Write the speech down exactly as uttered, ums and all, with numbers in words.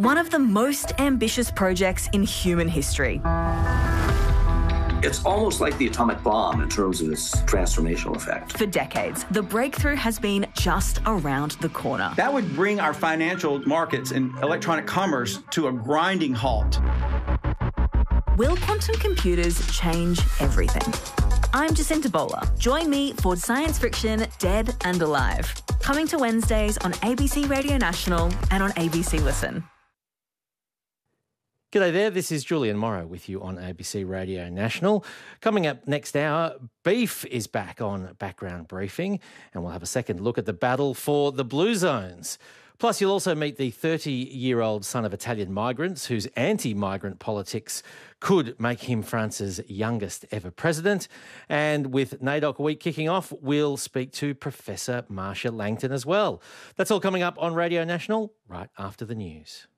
one of the most ambitious projects in human history. It's almost like the atomic bomb in terms of its transformational effect. For decades, the breakthrough has been just around the corner. That would bring our financial markets and electronic commerce to a grinding halt. Will quantum computers change everything? I'm Jacinta Bowler. Join me for science fiction Dead and Alive. Coming to Wednesdays on A B C Radio National and on A B C Listen. G'day there, this is Julian Morrow with you on A B C Radio National. Coming up next hour, beef is back on Background Briefing, and we'll have a second look at the battle for the Blue Zones. Plus, you'll also meet the thirty-year-old son of Italian migrants whose anti-migrant politics could make him France's youngest ever president. And with NAIDOC Week kicking off, we'll speak to Professor Marcia Langton as well. That's all coming up on Radio National right after the news.